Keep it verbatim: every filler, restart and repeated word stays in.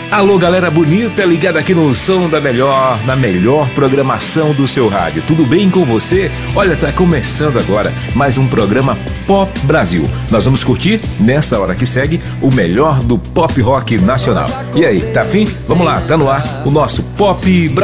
Alô, galera bonita, ligada aqui no som da melhor, na melhor programação do seu rádio. Tudo bem com você? Olha, tá começando agora mais um programa Pop Brasil. Nós vamos curtir, nessa hora que segue, o melhor do pop rock nacional. E aí, tá afim? Vamos lá, tá no ar o nosso Pop Brasil.